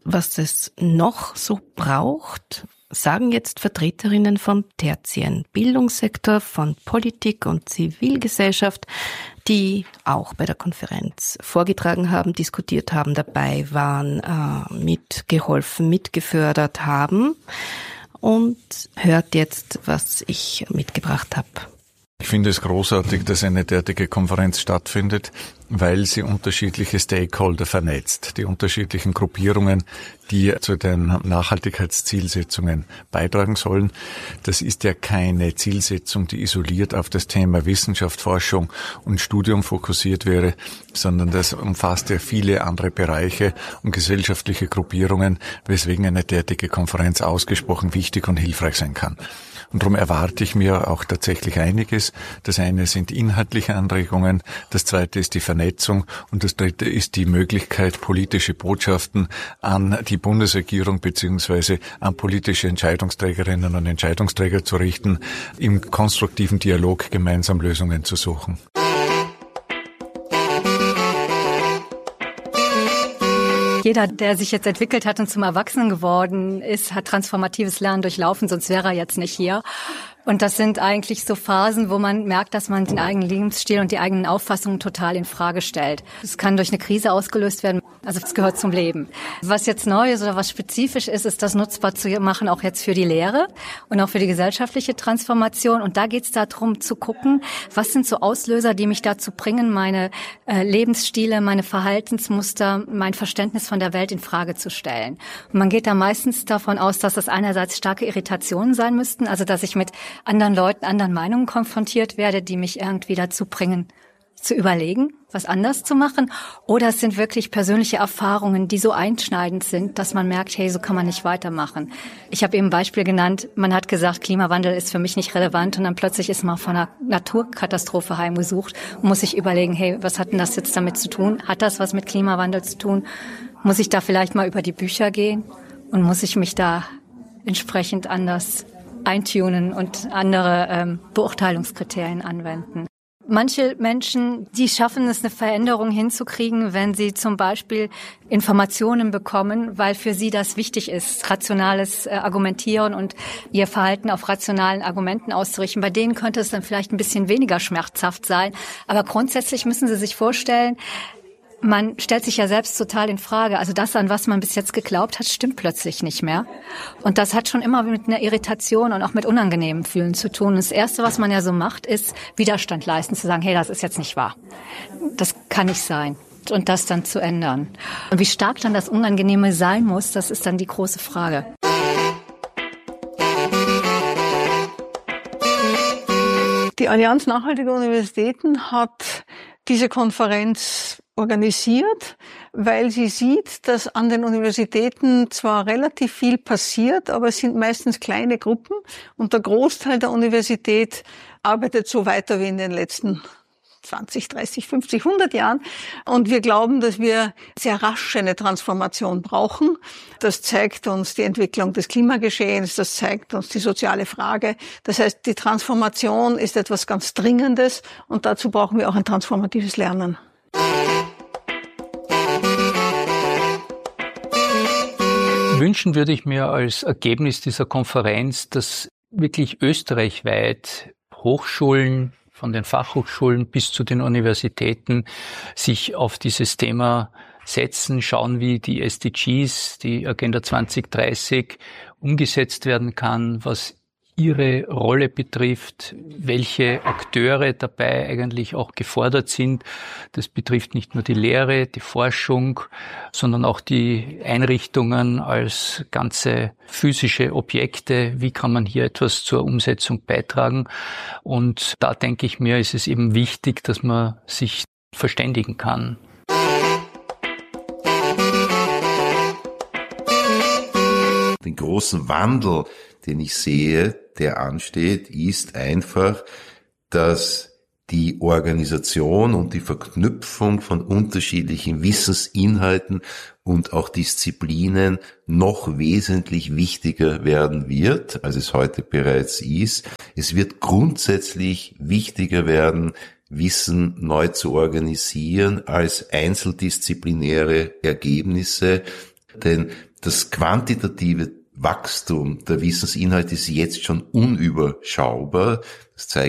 was es noch so braucht, sagen jetzt Vertreterinnen vom tertiären Bildungssektor, von Politik und Zivilgesellschaft, die auch bei der Konferenz vorgetragen haben, diskutiert haben, dabei waren, mitgeholfen, mitgefördert haben. Und hört jetzt, was ich mitgebracht habe. Ich finde es großartig, dass eine derartige Konferenz stattfindet, weil sie unterschiedliche Stakeholder vernetzt, die unterschiedlichen Gruppierungen, die zu den Nachhaltigkeitszielsetzungen beitragen sollen. Das ist ja keine Zielsetzung, die isoliert auf das Thema Wissenschaft, Forschung und Studium fokussiert wäre, sondern das umfasst ja viele andere Bereiche und gesellschaftliche Gruppierungen, weswegen eine derartige Konferenz ausgesprochen wichtig und hilfreich sein kann. Und darum erwarte ich mir auch tatsächlich einiges. Das eine sind inhaltliche Anregungen, das zweite ist die Vernetzung und das dritte ist die Möglichkeit, politische Botschaften an die Bundesregierung bzw. an politische Entscheidungsträgerinnen und Entscheidungsträger zu richten, im konstruktiven Dialog gemeinsam Lösungen zu suchen. Jeder, der sich jetzt entwickelt hat und zum Erwachsenen geworden ist, hat transformatives Lernen durchlaufen, sonst wäre er jetzt nicht hier. Und das sind eigentlich so Phasen, wo man merkt, dass man den eigenen Lebensstil und die eigenen Auffassungen total in Frage stellt. Es kann durch eine Krise ausgelöst werden. Also es gehört zum Leben. Was jetzt neu ist oder was spezifisch ist, ist das nutzbar zu machen, auch jetzt für die Lehre und auch für die gesellschaftliche Transformation. Und da geht es darum zu gucken, was sind so Auslöser, die mich dazu bringen, meine Lebensstile, meine Verhaltensmuster, mein Verständnis von der Welt in Frage zu stellen. Und man geht da meistens davon aus, dass das einerseits starke Irritationen sein müssten, also dass ich mit anderen Leuten, anderen Meinungen konfrontiert werde, die mich irgendwie dazu bringen, zu überlegen, was anders zu machen. Oder es sind wirklich persönliche Erfahrungen, die so einschneidend sind, dass man merkt, hey, so kann man nicht weitermachen. Ich habe eben ein Beispiel genannt, man hat gesagt, Klimawandel ist für mich nicht relevant und dann plötzlich ist man von einer Naturkatastrophe heimgesucht und muss sich überlegen, hey, was hat denn das jetzt damit zu tun? Hat das was mit Klimawandel zu tun? Muss ich da vielleicht mal über die Bücher gehen und muss ich mich da entsprechend anders eintunen und andere Beurteilungskriterien anwenden? Manche Menschen, die schaffen es, eine Veränderung hinzukriegen, wenn sie zum Beispiel Informationen bekommen, weil für sie das wichtig ist, rationales Argumentieren und ihr Verhalten auf rationalen Argumenten auszurichten. Bei denen könnte es dann vielleicht ein bisschen weniger schmerzhaft sein. Aber grundsätzlich müssen Sie sich vorstellen, man stellt sich ja selbst total in Frage. Also das, an was man bis jetzt geglaubt hat, stimmt plötzlich nicht mehr. Und das hat schon immer mit einer Irritation und auch mit unangenehmen Fühlen zu tun. Und das Erste, was man ja so macht, ist Widerstand leisten, zu sagen, hey, das ist jetzt nicht wahr. Das kann nicht sein. Und das dann zu ändern. Und wie stark dann das Unangenehme sein muss, das ist dann die große Frage. Die Allianz Nachhaltiger Universitäten hat diese Konferenz organisiert, weil sie sieht, dass an den Universitäten zwar relativ viel passiert, aber es sind meistens kleine Gruppen und der Großteil der Universität arbeitet so weiter wie in den letzten 20, 30, 50, 100 Jahren. Und wir glauben, dass wir sehr rasch eine Transformation brauchen. Das zeigt uns die Entwicklung des Klimageschehens, das zeigt uns die soziale Frage. Das heißt, die Transformation ist etwas ganz Dringendes und dazu brauchen wir auch ein transformatives Lernen. Wünschen würde ich mir als Ergebnis dieser Konferenz, dass wirklich österreichweit Hochschulen, von den Fachhochschulen bis zu den Universitäten, sich auf dieses Thema setzen, schauen, wie die SDGs, die Agenda 2030, umgesetzt werden kann, was ihre Rolle betrifft, welche Akteure dabei eigentlich auch gefordert sind. Das betrifft nicht nur die Lehre, die Forschung, sondern auch die Einrichtungen als ganze physische Objekte. Wie kann man hier etwas zur Umsetzung beitragen? Und da denke ich mir, ist es eben wichtig, dass man sich verständigen kann. Den großen Wandel, den ich sehe, der ansteht, ist einfach, dass die Organisation und die Verknüpfung von unterschiedlichen Wissensinhalten und auch Disziplinen noch wesentlich wichtiger werden wird, als es heute bereits ist. Es wird grundsätzlich wichtiger werden, Wissen neu zu organisieren als einzeldisziplinäre Ergebnisse. Denn Das quantitative Wachstum der Wissensinhalte ist jetzt schon unüberschaubar. Das zeigt